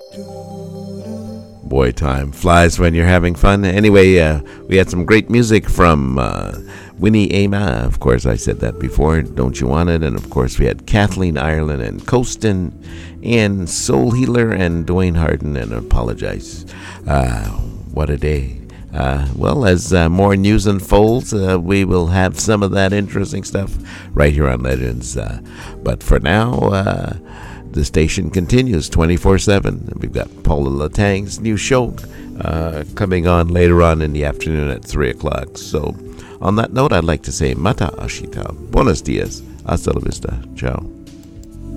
Boy, time flies when you're having fun. Anyway, we had some great music from Winnie Ama. Of course, I said that before. Don't You Want It? And of course, we had Kathleen Ireland and Coastin and Soul Healer and Dwayne Harden and Apologize. What a day. Well, as more news unfolds, we will have some of that interesting stuff right here on Legends. But for now, the station continues 24/7. We've got Paula Latang's new show coming on later on in the afternoon at 3 o'clock. So on that note, I'd like to say Mata Ashita. Buenos dias. Hasta la vista. Ciao.